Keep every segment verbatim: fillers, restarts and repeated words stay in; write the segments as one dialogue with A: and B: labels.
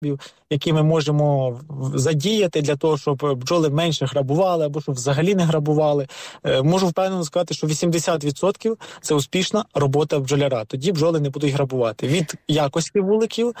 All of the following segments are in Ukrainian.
A: які ми можемо задіяти для того, щоб бджоли менше грабували або щоб взагалі не грабували. Можу впевнено сказати, що вісімдесят відсотків – це успішна робота бджоляра. Тоді бджоли не будуть грабувати. Від якості вуликів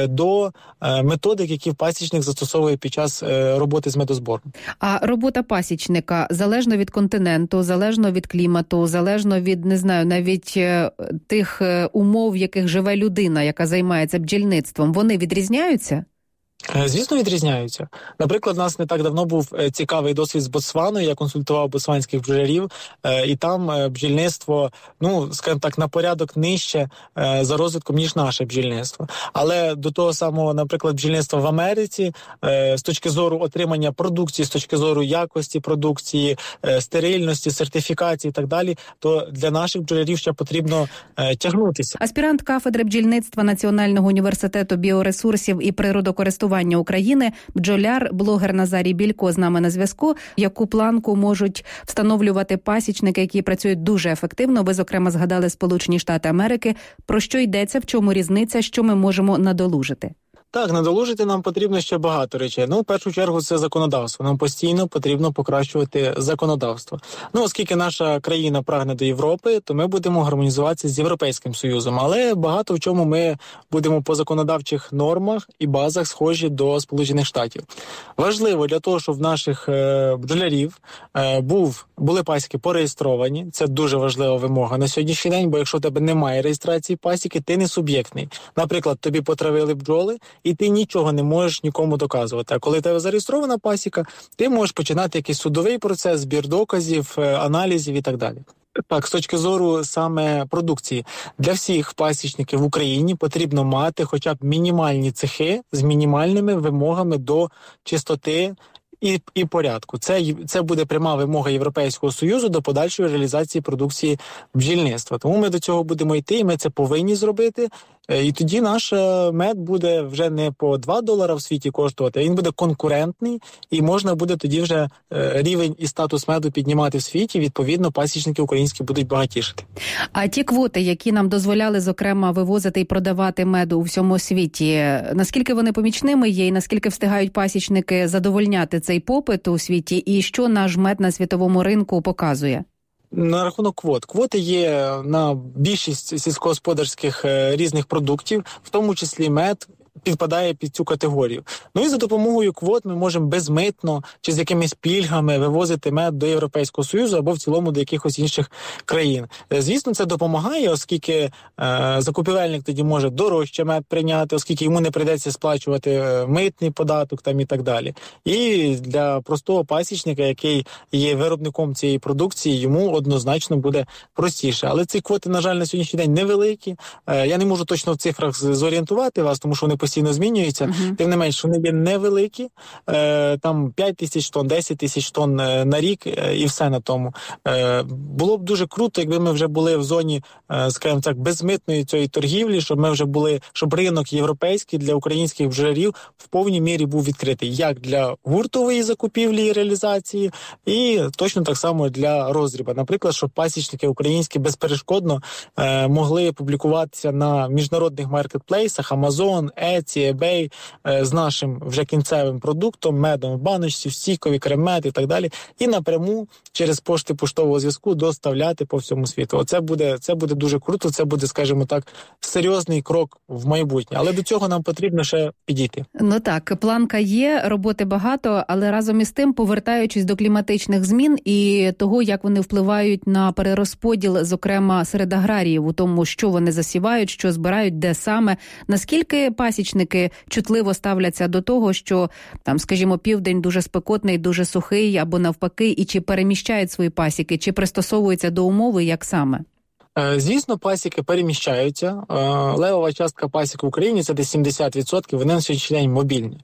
A: до методик, які пасічник застосовує під час роботи з медозбором.
B: А робота пасічника залежно від континенту, залежно від клімату, залежно від, не знаю, навіть тих умов, в яких живе людина, яка займається бджільництвом, вони відрізняються?
A: Звісно, відрізняються. Наприклад, у нас не так давно був цікавий досвід з Ботсваною, я консультував ботсванських бджолярів, і там бджільництво, ну, скажімо так, на порядок нижче за розвитком, ніж наше бджільництво. Але до того самого, наприклад, бджільництва в Америці, з точки зору отримання продукції, з точки зору якості продукції, стерильності, сертифікації і так далі, то для наших бджолярів ще потрібно тягнутися.
B: Аспірант кафедри бджільництва Національного університету біоресурсів і природокористування України, бджоляр, блогер Назарій Білько з нами на зв'язку. Яку планку можуть встановлювати пасічники, які працюють дуже ефективно? Ви, зокрема, згадали Сполучені Штати Америки. Про що йдеться, в чому різниця, що ми можемо надолужити?
A: Так, надолужити нам потрібно ще багато речей. Ну, в першу чергу, це законодавство. Нам постійно потрібно покращувати законодавство. Ну, оскільки наша країна прагне до Європи, то ми будемо гармонізуватися з Європейським Союзом. Але багато в чому ми будемо по законодавчих нормах і базах схожі до Сполучених Штатів. Важливо для того, щоб в наших е, бджолярів е, був, були пасіки пореєстровані. Це дуже важлива вимога на сьогоднішній день, бо якщо у тебе немає реєстрації пасіки, ти не суб'єктний. Наприклад, тобі потравили бджоли, і ти нічого не можеш нікому доказувати. А коли в тебе зареєстрована пасіка, ти можеш починати якийсь судовий процес, збір доказів, аналізів і так далі. Так, з точки зору саме продукції, для всіх пасічників в Україні потрібно мати хоча б мінімальні цехи з мінімальними вимогами до чистоти і, і порядку. Це, це буде пряма вимога Європейського Союзу до подальшої реалізації продукції бджільництва. Тому ми до цього будемо йти, і ми це повинні зробити. І тоді наш мед буде вже не по два долара в світі коштувати, а він буде конкурентний, і можна буде тоді вже рівень і статус меду піднімати в світі, відповідно, пасічники українські будуть багатішати.
B: А ті квоти, які нам дозволяли, зокрема, вивозити і продавати меду у всьому світі, наскільки вони помічними є, і наскільки встигають пасічники задовольняти цей попит у світі, і що наш мед на світовому ринку показує?
A: На рахунок квот. Квоти є на більшість сільськогосподарських е, різних продуктів, в тому числі мед підпадає під цю категорію. Ну і за допомогою квот ми можемо безмитно чи з якимись пільгами вивозити мед до Європейського Союзу або в цілому до якихось інших країн. Звісно, це допомагає, оскільки е, закупівельник тоді може дорожче мед прийняти, оскільки йому не прийдеться сплачувати митний податок там і так далі. І для простого пасічника, який є виробником цієї продукції, йому однозначно буде простіше. Але ці квоти, на жаль, на сьогоднішній день невеликі. Е, я не можу точно в цифрах зорієнтувати вас, тому що вони постійно змінюються. Uh-huh. Тим не менш, вони є невеликі, е, там п'ять тисяч тонн, десять тисяч тонн е, на рік е, і все на тому. Е, було б дуже круто, якби ми вже були в зоні, е, скажімо так, безмитної цієї торгівлі, щоб ми вже були, щоб ринок європейський для українських бджолярів в повній мірі був відкритий, як для гуртової закупівлі і реалізації, і точно так само для роздріба. Наприклад, щоб пасічники українські безперешкодно е, могли публікуватися на міжнародних маркетплейсах, Amazon, Etsy, eBay, е, з нашим вже кінцевим продуктом, медом в баночці, в стійкові, крем-мед і так далі, і напряму через пошти поштового зв'язку доставляти по всьому світу. Оце буде, це буде дуже круто, це буде, скажімо так, серйозний крок в майбутнє. Але до цього нам потрібно ще підійти.
B: Ну так, планка є, роботи багато, але разом із тим, повертаючись до кліматичних змін і того, як вони впливають на перерозподіл, зокрема, серед аграріїв, у тому, що вони засівають, що збирають, де саме, наскільки пасічники чутливо ставляться до того, що, там, скажімо, південь дуже спекотний, дуже сухий, або навпаки, і чи переміщають свої пасіки, чи пристосовуються до умови, як саме?
A: Звісно, пасіки переміщаються. Левова частка пасік в Україні – це десь сімдесят відсотків, вони на сьогоднішній день мобільні.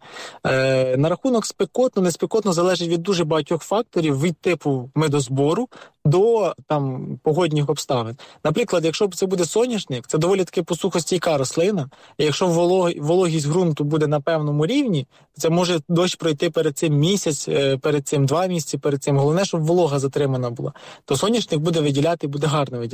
A: На рахунок спекотно, неспекотно залежить від дуже багатьох факторів, від типу медозбору до там погодних обставин. Наприклад, якщо це буде соняшник, це доволі таки посухостійка рослина, і якщо волог, вологість ґрунту буде на певному рівні, це може дощ пройти перед цим місяць, перед цим два місяці, перед цим. Головне, щоб волога затримана була. То соняшник буде виділяти, буде гарно виділяти.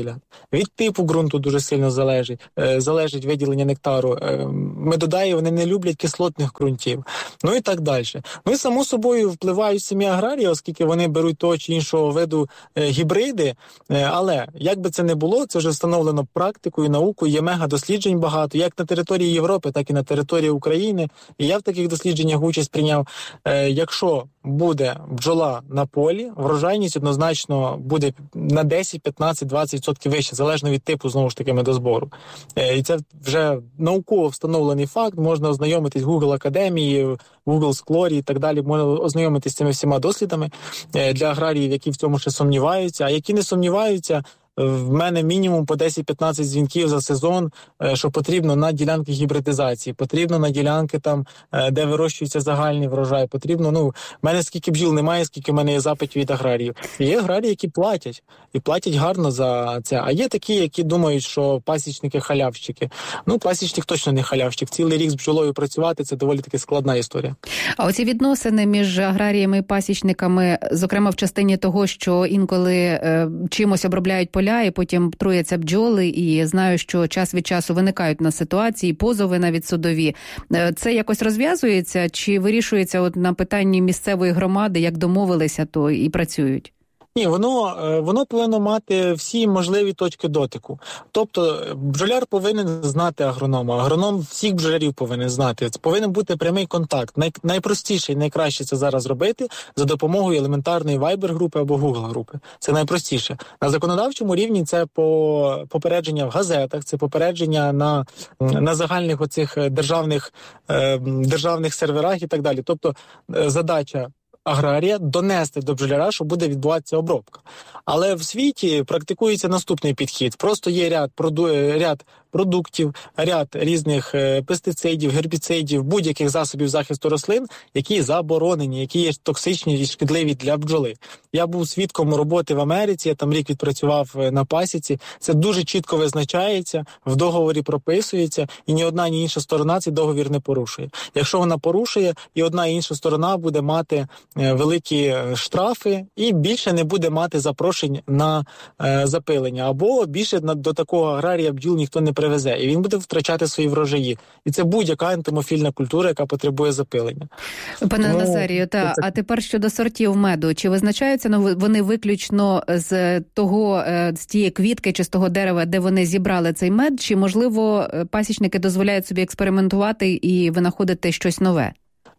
A: від типу ґрунту дуже сильно залежить, е, залежить виділення нектару. Е, медодаї, вони не люблять кислотних ґрунтів, ну і так далі. Ну і само собою впливають самі аграрії, оскільки вони беруть того чи іншого виду е, гібриди, е, але як би це не було, це вже встановлено практикою, наукою, є мега-досліджень багато, як на території Європи, так і на території України, і я в таких дослідженнях участь прийняв. Е, якщо буде бджола на полі, врожайність однозначно буде на десять, п'ятнадцять, двадцять відсотків вище, залежно від типу, знову ж таки, медозбору. Е, і це вже науково встановлений факт, можна ознайомитись в Google Академії, Google Склорі і так далі, можна ознайомитись з цими всіма дослідами е, для аграріїв, які в цьому ще сумніваються, а які не сумніваються, в мене мінімум по десять-п'ятнадцять дзвінків за сезон, що потрібно на ділянки гібридизації, потрібно на ділянки там, де вирощується загальний врожай, потрібно, ну, в мене скільки бджіл немає, скільки в мене є запитів від аграріїв. І є аграрії, які платять, і платять гарно за це. А є такі, які думають, що пасічники халявщики. Ну, пасічник точно не халявщик. Цілий рік з бджолою працювати – це доволі таки складна історія.
B: А оці відносини між аграріями і пасічниками, зокрема в частині того, що інколи е, чимось обробляють поля, і потім труяться бджоли, і знаю, що час від часу виникають на ситуації, позови навіть судові. Це якось розв'язується чи вирішується от на питанні місцевої громади, як домовилися, то і працюють?
A: Ні, воно, воно повинно мати всі можливі точки дотику. Тобто бджоляр повинен знати агронома, агроном всіх бджолярів повинен знати. Це повинен бути прямий контакт. Най, найпростіше і найкраще це зараз робити за допомогою елементарної Viber-групи або Google-групи. Це найпростіше. На законодавчому рівні це по попередження в газетах, це попередження на, на загальних оцих державних, е, державних серверах і так далі. Тобто задача аграрія донести до бджоляра, що буде відбуватися обробка. Але в світі практикується наступний підхід. Просто є ряд, проду... ряд продуктів, ряд різних е, пестицидів, гербіцидів, будь-яких засобів захисту рослин, які заборонені, які є токсичні і шкідливі для бджоли. Я був свідком роботи в Америці, я там рік відпрацював на пасіці. Це дуже чітко визначається, в договорі прописується, і ні одна, ні інша сторона цей договір не порушує. Якщо вона порушує, і одна, і інша сторона буде мати е, великі штрафи і більше не буде мати запрошень на е, запилення. Або більше на, до такого аграрія бджіл ніхто не привезе, і він буде втрачати свої врожаї. І це будь-яка ентомофільна культура, яка потребує запилення.
B: Пане
A: Тому...
B: Назарію, та, а тепер щодо сортів меду. Чи визначаються вони виключно з того, з тієї квітки чи з того дерева, де вони зібрали цей мед, чи, можливо, пасічники дозволяють собі експериментувати і винаходити щось нове?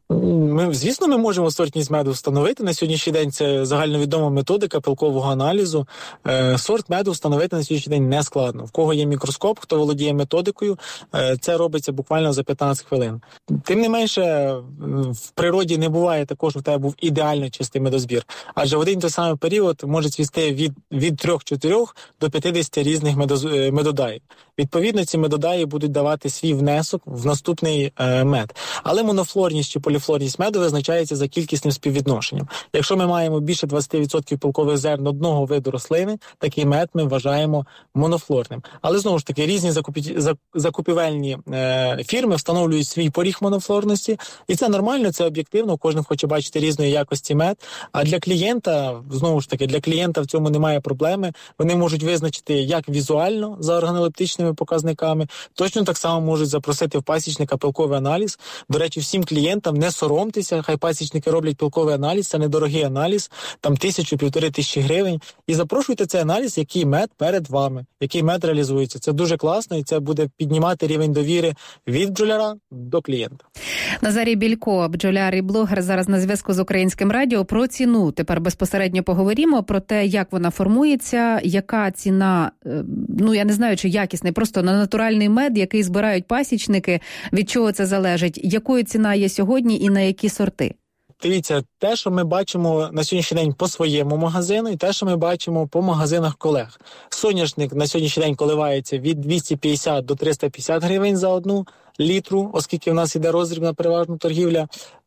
A: Ми, звісно, ми можемо сортність меду встановити. На сьогоднішній день це загальновідома методика пилкового аналізу. Е, сорт меду встановити на сьогоднішній день не складно. В кого є мікроскоп, хто володіє методикою, е, це робиться буквально за п'ятнадцять хвилин. Тим не менше, в природі не буває також, що в тебе був ідеально чистий медозбір. Адже в один той самий період може цвісти від, від трьох-чотирьох до п'ятдесят різних медоз, медодаїв. Відповідно, ці медодаї будуть давати свій внесок в наступний е, мед. Але монофлорність чи поліфлорність меду визначається за кількісним співвідношенням. Якщо ми маємо більше двадцять відсотків пилкових зерн одного виду рослини, такий мед ми вважаємо монофлорним. Але знову ж таки, різні закупі... закупівельні е, фірми встановлюють свій поріг монофлорності, і це нормально, це об'єктивно, кожен хоче бачити різної якості мед. А для клієнта, знову ж таки, для клієнта в цьому немає проблеми. Вони можуть визначити як візуально за органолептичними показниками, точно так само можуть запросити в пасічника пилковий аналіз. До речі, всім клієнтам не соромтеся, хай пасічники роблять пилковий аналіз, це недорогий аналіз, там тисячу-півтори тисячі гривень. І запрошуйте цей аналіз, який мед перед вами, який мед реалізується. Це дуже класно і це буде піднімати рівень довіри від бджоляра до клієнта.
B: Назарій Білько, бджоляр і блогер, зараз на зв'язку з Українським радіо. Про ціну тепер безпосередньо поговоримо, про те, як вона формується, яка ціна, ну я не знаю, чи якісний, просто на натуральний мед, який збирають пасічники, від чого це залежить, якою ціна є сьогодні і на які сорти?
A: Дивіться, те, що ми бачимо на сьогоднішній день по своєму магазину, і те, що ми бачимо по магазинах колег. Соняшник на сьогоднішній день коливається від двісті п'ятдесят до триста п'ятдесят гривень за одну літру, оскільки в нас іде роздрібна переважна торгівля.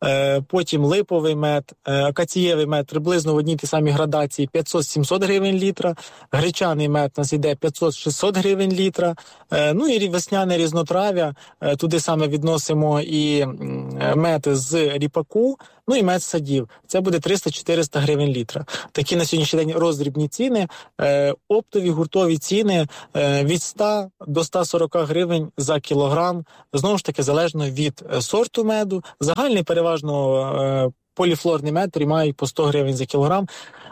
A: потім липовий мед, акацієвий мед приблизно в одній тій самій градації п'ятсот-сімсот гривень літра, гречаний мед у нас йде п'ятсот-шістсот гривень літра, ну і весняне різнотрав'я, туди саме відносимо і мед з ріпаку, ну і мед з садів. Це буде триста-чотириста гривень літра. Такі на сьогоднішній день роздрібні ціни, оптові гуртові ціни від ста до ста сорока гривень за кілограм, знову ж таки залежно від сорту меду. Загальний переважно поліфлорний мед приймають по сто гривень за кілограм.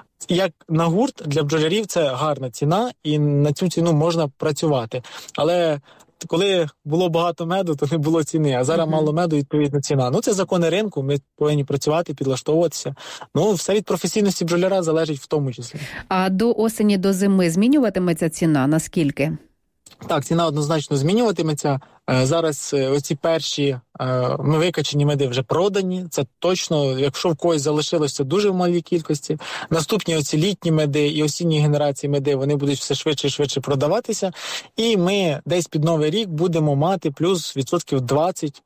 A: Як на гурт для бджолярів це гарна ціна і на цю ціну можна працювати. Але коли було багато меду, то не було ціни, а зараз uh-huh. мало меду, відповідна ціна. Ну, це закони ринку, ми повинні працювати, підлаштовуватися. Ну, все від професійності бджоляра залежить в тому числі.
B: А до осені, до зими змінюватиметься ціна? Наскільки?
A: Так, ціна однозначно змінюватиметься. Зараз оці перші ми викачені меди вже продані, це точно, якщо в когось залишилося дуже в малій кількості. Наступні оці літні меди і осінні генерації меди, вони будуть все швидше і швидше продаватися. І ми десь під Новий рік будемо мати плюс відсотків двадцять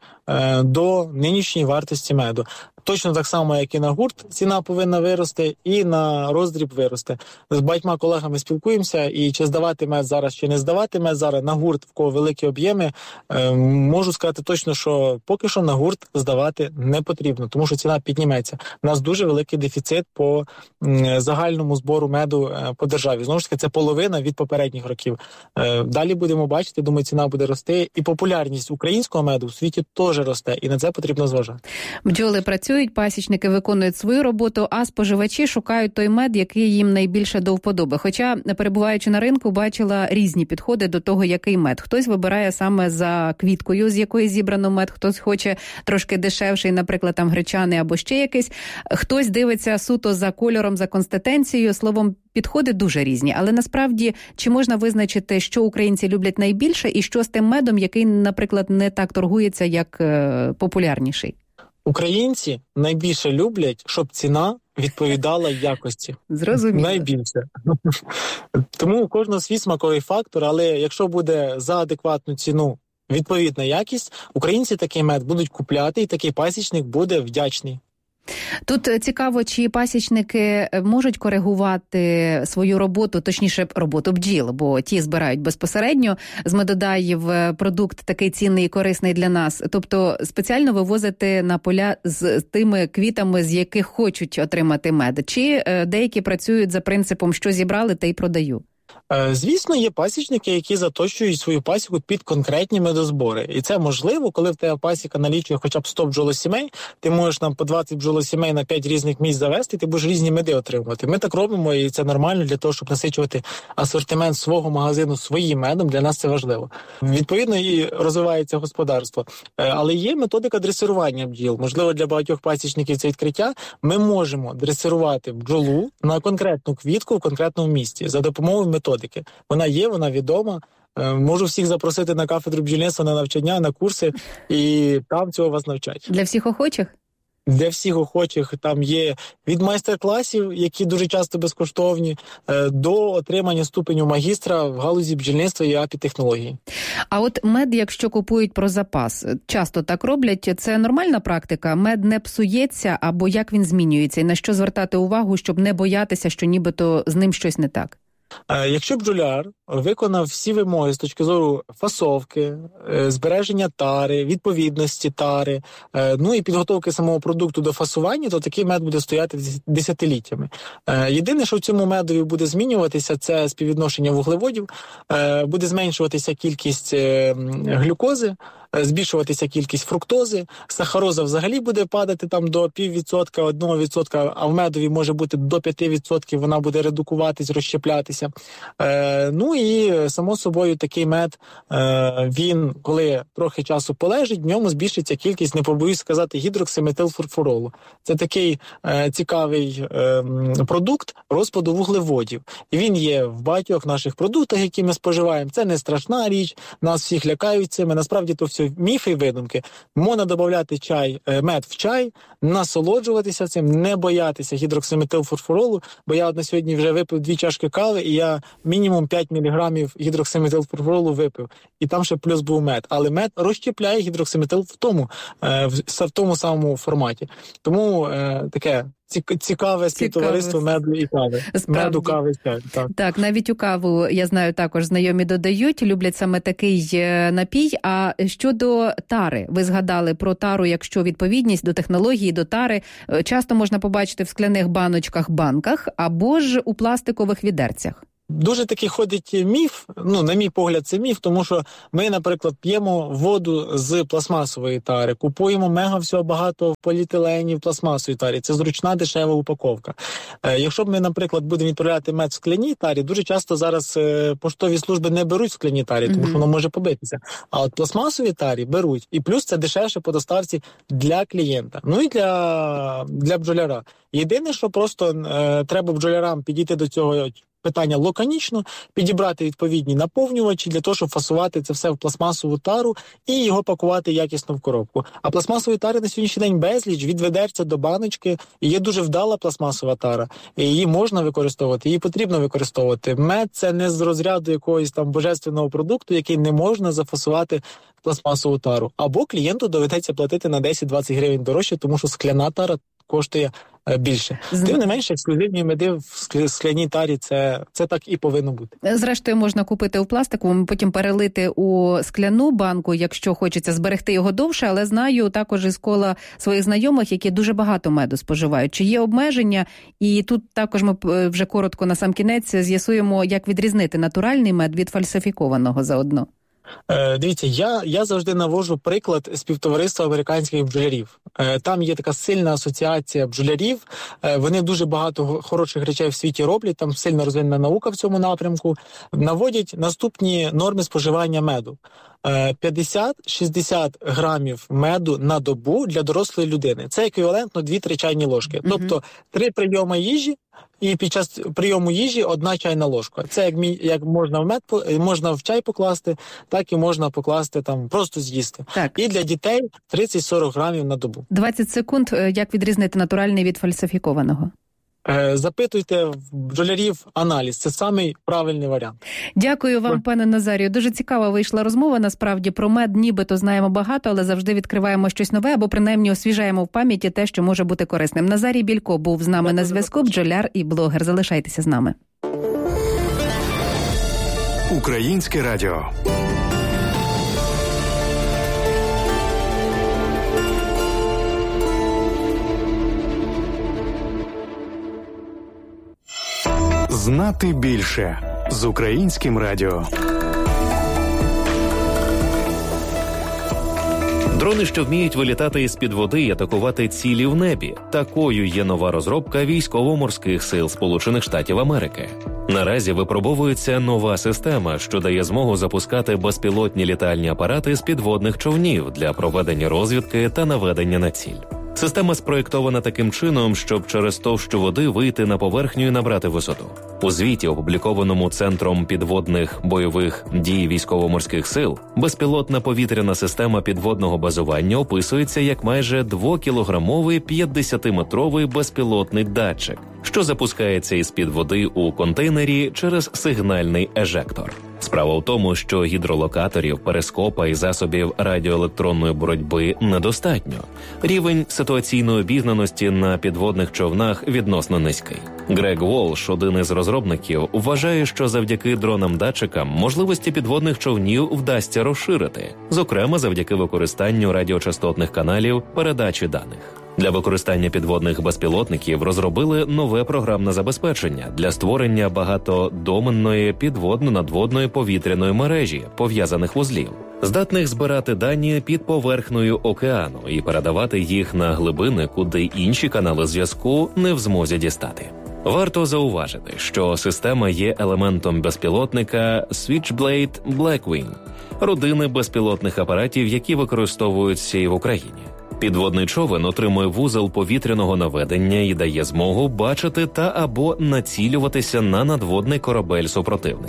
A: до нинішньої вартості меду. Точно так само, як і на гурт, ціна повинна вирости, і на роздріб вирости. З багатьма колегами спілкуємося, і чи здавати мед зараз, чи не здавати мед зараз. На гурт, в кого великі об'єми, е, можу сказати точно, що поки що на гурт здавати не потрібно, тому що ціна підніметься. У нас дуже великий дефіцит по м, загальному збору меду е, по державі. Знову ж таки, це половина від попередніх років. Е, далі будемо бачити, думаю, ціна буде рости. І популярність українського меду в світі теж росте, і на це потрібно зважати.
B: Бджоли працюють, пасічники виконують свою роботу, а споживачі шукають той мед, який їм найбільше до вподоби. Хоча, перебуваючи на ринку, бачила різні підходи до того, який мед. Хтось вибирає саме за квіткою, з якої зібрано мед, хтось хоче трошки дешевший, наприклад, там гречаний або ще якийсь. Хтось дивиться суто за кольором, за консистенцією. Словом, підходи дуже різні. Але насправді, чи можна визначити, що українці люблять найбільше і що з тим медом, який, наприклад, не так торгується, як е, популярніший?
A: Українці найбільше люблять, щоб ціна відповідала якості.
B: Зрозуміло.
A: Найбільше. Тому у кожного свій смаковий фактор, але якщо буде за адекватну ціну відповідна якість, українці такий мед будуть купляти, і такий пасічник буде вдячний.
B: Тут цікаво, чи пасічники можуть коригувати свою роботу, точніше роботу бджіл, бо ті збирають безпосередньо з медодаїв продукт такий цінний і корисний для нас. Тобто спеціально вивозити на поля з тими квітами, з яких хочуть отримати мед. Чи деякі працюють за принципом, що зібрали, те й продаю?
A: Звісно, є пасічники, які заточують свою пасіку під конкретні медозбори. І це можливо, коли в тебе пасіка налічує хоча б сто бджолосімей, ти можеш нам по двадцять бджолосімей на п'ять різних місць завести, ти будеш різні меди отримувати. Ми так робимо, і це нормально для того, щоб насичувати асортимент свого магазину своїм медом, для нас це важливо. Відповідно, і розвивається господарство. Але є методика дресирування бджіл. Можливо, для багатьох пасічників це відкриття. Ми можемо дресирувати бджолу на конкретну квітку в конкретному місці за допомогою методики. Вона є, вона відома. Можу всіх запросити на кафедру бджільництва на навчання, на курси, і там цього вас навчать.
B: Для всіх охочих?
A: Для всіх охочих. Там є від майстер-класів, які дуже часто безкоштовні, до отримання ступеню магістра в галузі бджільництва і апітехнології.
B: А от мед, якщо купують про запас, часто так роблять, це нормальна практика? Мед не псується, або як він змінюється? І на що звертати увагу, щоб не боятися, що нібито з ним щось не так?
A: Якщо бджоляр виконав всі вимоги з точки зору фасовки, збереження тари, відповідності тари, ну і підготовки самого продукту до фасування, то такий мед буде стояти десятиліттями. Єдине, що в цьому медові буде змінюватися, це співвідношення вуглеводів, буде зменшуватися кількість глюкози, збільшуватися кількість фруктози, сахароза взагалі буде падати там до піввідсотка, одного відсотка, а в медові може бути до п'яти відсотків, вона буде редукуватись, розщеплятися. Е, ну і, само собою, такий мед, е, він, коли трохи часу полежить, в ньому збільшиться кількість, не побоюсь сказати, гідроксиметилфурфуролу. Це такий е, цікавий е, продукт розпаду вуглеводів. І він є в багатьох наших продуктах, які ми споживаємо. Це не страшна річ, нас всіх лякають цими, насправді то все що міфи і видумки. Можна додати чай, мед в чай, насолоджуватися цим, не боятися гідроксиметилфурфуролу, бо я от на сьогодні вже випив дві чашки кави, і я мінімум п'ять міліграмів гідроксиметилфурфуролу випив. І там ще плюс був мед. Але мед розщепляє гідроксиметил в тому, в тому самому форматі. Тому таке цікаве співтовариство меду і кави.
B: Справді.
A: Меду, кави, чай. Так.
B: Так, навіть у каву, я знаю, також знайомі додають, люблять саме такий напій. А щодо тари, ви згадали про тару, якщо відповідність до технології, до тари, часто можна побачити в скляних баночках-банках або ж у пластикових відерцях.
A: Дуже такий ходить міф, ну, на мій погляд, це міф, тому що ми, наприклад, п'ємо воду з пластмасової тари, купуємо мега всього багато в поліетилені, в пластмасовій тарі. Це зручна, дешева упаковка. Е, якщо б ми, наприклад, будемо відправляти мед в скляній тарі, дуже часто зараз е, поштові служби не беруть в скляній тарі, тому mm-hmm. що воно може побитися. А от пластмасові тарі беруть. І плюс це дешевше по доставці для клієнта. Ну і для, для бджоляра. Єдине, що просто е, треба бджолярам підійти до цього питання лаконічно, підібрати відповідні наповнювачі для того, щоб фасувати це все в пластмасову тару і його пакувати якісно в коробку. А пластмасової тари на сьогоднішній день безліч, від ведерця до баночки, і є дуже вдала пластмасова тара. І її можна використовувати, її потрібно використовувати. Мед – це не з розряду якогось там божественного продукту, який не можна зафасувати в пластмасову тару. Або клієнту доведеться платити на десять-двадцять гривень дорожче, тому що скляна тара коштує більше. Тим не менше, ексклюзивні меди в скляній тарі, це, це так і повинно бути.
B: Зрештою, можна купити у пластиковому, потім перелити у скляну банку, якщо хочеться зберегти його довше, але знаю також із кола своїх знайомих, які дуже багато меду споживають. Чи є обмеження? І тут також ми вже коротко на сам кінець з'ясуємо, як відрізнити натуральний мед від фальсифікованого заодно.
A: Е, дивіться, я, я завжди навожу приклад співтовариства американських бджолярів. Е, там є така сильна асоціація бджолярів, е, вони дуже багато хороших речей в світі роблять, там сильно розвинена наука в цьому напрямку, наводять наступні норми споживання меду. п'ятдесят-шістдесят грамів меду на добу для дорослої людини. Це еквівалентно дві-три чайні ложки. Mm-hmm. Тобто три прийоми їжі, і під час прийому їжі одна чайна ложка. Це як, мі, як можна в мед, можна в чай покласти, так і можна покласти там, просто з'їсти. Так. І для дітей тридцять-сорок грамів на добу.
B: двадцять секунд, як відрізнити натуральний від фальсифікованого?
A: Запитуйте в бджолярів аналіз. Це самий правильний варіант.
B: Дякую вам, пане Назарію. Дуже цікава вийшла розмова. Насправді про мед нібито знаємо багато, але завжди відкриваємо щось нове або принаймні освіжаємо в пам'яті те, що може бути корисним. Назарій Білько був з нами на зв'язку, бджоляр і блогер. Залишайтеся з нами.
C: Українське радіо. Знати більше з Українським радіо.
D: Дрони, що вміють вилітати із-під води і атакувати цілі в небі. Такою є нова розробка військово-морських сил Сполучених Штатів Америки. Наразі випробовується нова система, що дає змогу запускати безпілотні літальні апарати з підводних човнів для проведення розвідки та наведення на ціль. Система спроєктована таким чином, щоб через товщу води вийти на поверхню і набрати висоту. У звіті, опублікованому Центром підводних бойових дій військово-морських сил, безпілотна повітряна система підводного базування описується як майже двокілограмовий п'ятдесятиметровий безпілотний датчик, що запускається із-під води у контейнері через сигнальний ежектор. Справа в тому, що гідролокаторів, перископа і засобів радіоелектронної боротьби недостатньо. Рівень ситуаційної обізнаності на підводних човнах відносно низький. Грег Волш, один із розробників, вважає, що завдяки дронам-датчикам можливості підводних човнів вдасться розширити, зокрема завдяки використанню радіочастотних каналів передачі даних. Для використання підводних безпілотників розробили нове програмне забезпечення для створення багатодоменної підводно-надводної повітряної мережі пов'язаних вузлів, здатних збирати дані під поверхнею океану і передавати їх на глибини, куди інші канали зв'язку не в змозі дістати. Варто зауважити, що система є елементом безпілотника Switchblade Blackwing, родини безпілотних апаратів, які використовуються і в Україні. Підводний човен отримує вузол повітряного наведення і дає змогу бачити та або націлюватися на надводний корабель супротивника.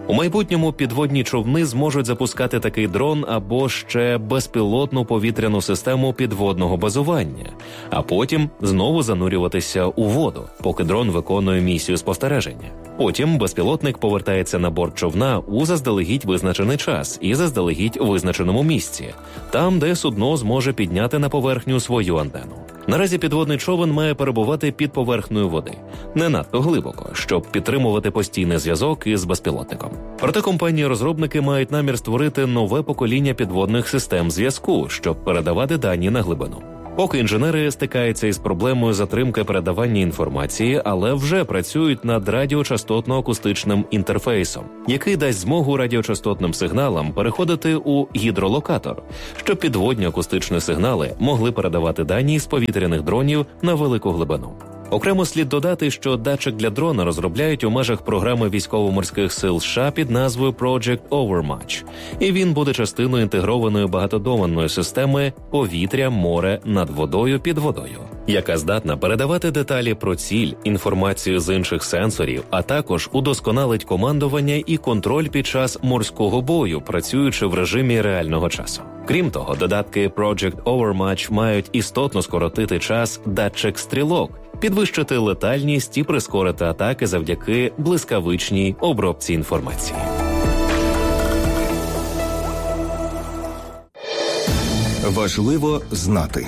D: У майбутньому підводні човни зможуть запускати такий дрон або ще безпілотну повітряну систему підводного базування, а потім знову занурюватися у воду, поки дрон виконує місію спостереження. Потім безпілотник повертається на борт човна у заздалегідь визначений час і заздалегідь визначеному місці, там, де судно зможе підняти на поверхню свою антенну. Наразі підводний човен має перебувати під поверхнею води, не надто глибоко, щоб підтримувати постійний зв'язок із безпілотником. Проте компанії-розробники мають намір створити нове покоління підводних систем зв'язку, щоб передавати дані на глибину. Поки інженери стикаються із проблемою затримки передавання інформації, але вже працюють над радіочастотно-акустичним інтерфейсом, який дасть змогу радіочастотним сигналам переходити у гідролокатор, щоб підводні акустичні сигнали могли передавати дані з повітряних дронів на велику глибину. Окремо слід додати, що датчик для дрона розробляють у межах програми військово-морських сил США під назвою Project Overwatch, і він буде частиною інтегрованої багатодоменної системи повітря, море, над водою, під водою, яка здатна передавати деталі про ціль, інформацію з інших сенсорів, а також удосконалить командування і контроль під час морського бою, працюючи в режимі реального часу. Крім того, додатки Project Overwatch мають істотно скоротити час датчик-стрілок, підвищити летальність і прискорити атаки завдяки блискавичній обробці інформації.
E: Важливо знати.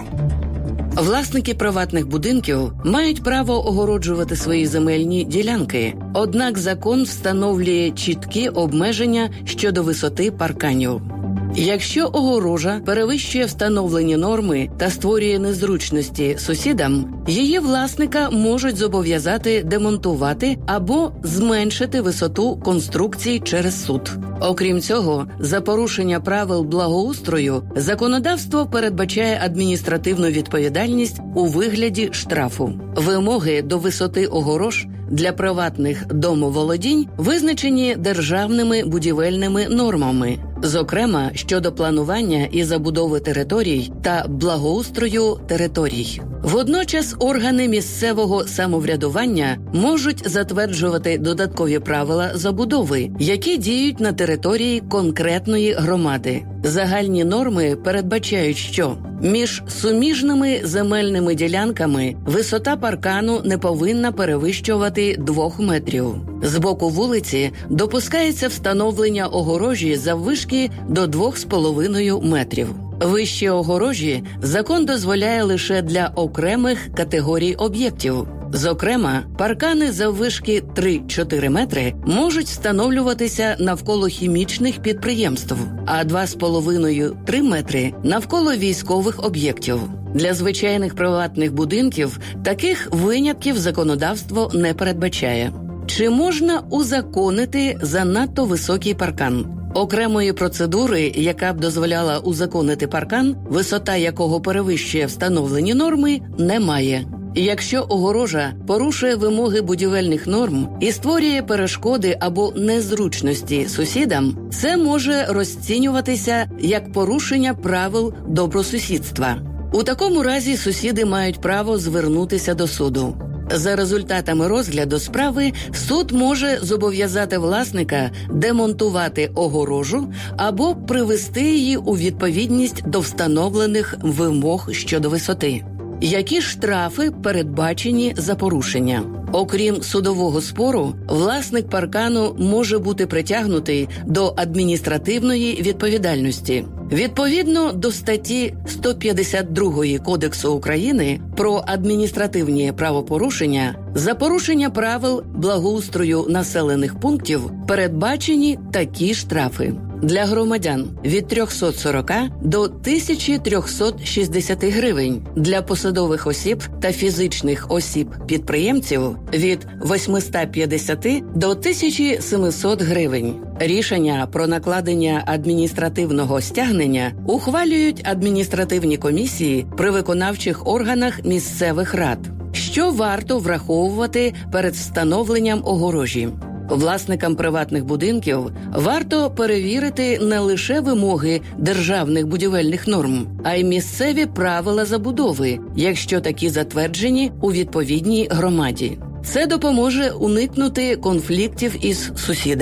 F: Власники приватних будинків мають право огороджувати свої земельні ділянки, однак закон встановлює чіткі обмеження щодо висоти парканів. Якщо огорожа перевищує встановлені норми та створює незручності сусідам, її власника можуть зобов'язати демонтувати або зменшити висоту конструкцій через суд. Окрім цього, за порушення правил благоустрою законодавство передбачає адміністративну відповідальність у вигляді штрафу. Вимоги до висоти огорож для приватних домоволодінь визначені державними будівельними нормами, зокрема щодо планування і забудови територій та благоустрою територій. Водночас органи місцевого самоврядування можуть затверджувати додаткові правила забудови, які діють на території конкретної громади. Загальні норми передбачають, що між суміжними земельними ділянками висота паркану не повинна перевищувати двох метрів. З боку вулиці допускається встановлення огорожі заввишки до двох з половиною метрів. Вищі огорожі закон дозволяє лише для окремих категорій об'єктів. Зокрема, паркани заввишки три-чотири метри можуть встановлюватися навколо хімічних підприємств, а два з половиною - три метри навколо військових об'єктів. Для звичайних приватних будинків таких винятків законодавство не передбачає. Чи можна узаконити занадто високий паркан? Окремої процедури, яка б дозволяла узаконити паркан, висота якого перевищує встановлені норми, немає. Якщо огорожа порушує вимоги будівельних норм і створює перешкоди або незручності сусідам, це може розцінюватися як порушення правил добросусідства. У такому разі сусіди мають право звернутися до суду. За результатами розгляду справи суд може зобов'язати власника демонтувати огорожу або привести її у відповідність до встановлених вимог щодо висоти. Які штрафи передбачені за порушення? Окрім судового спору, власник паркану може бути притягнутий до адміністративної відповідальності. Відповідно до статті сто п'ятдесят два Кодексу України про адміністративні правопорушення, за порушення правил благоустрою населених пунктів передбачені такі штрафи. Для громадян – від трьохсот сорока до тисячі трьохсот шістдесяти гривень, для посадових осіб та фізичних осіб-підприємців – від восьмисот п'ятдесяти до тисячі семисот гривень. Рішення про накладення адміністративного стягнення ухвалюють адміністративні комісії при виконавчих органах місцевих рад. Що варто враховувати перед встановленням огорожі? Власникам приватних будинків варто перевірити не лише вимоги державних будівельних норм, а й місцеві правила забудови, якщо такі затверджені у відповідній громаді. Це допоможе уникнути конфліктів із сусідами,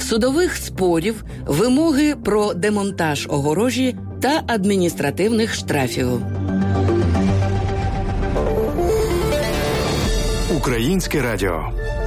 F: судових спорів, вимоги про демонтаж огорожі та адміністративних штрафів.
C: Українське радіо.